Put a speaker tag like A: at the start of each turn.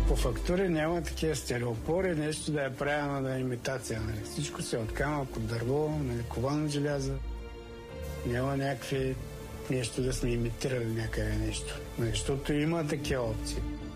A: По фактури няма такива стереопори, нещо да е правено да е имитация. Нали? Всичко се от камък, от дърво, нали, ковано желязо. Няма някакви нещо да сме имитирали някъде нещо. Защото има такива опции.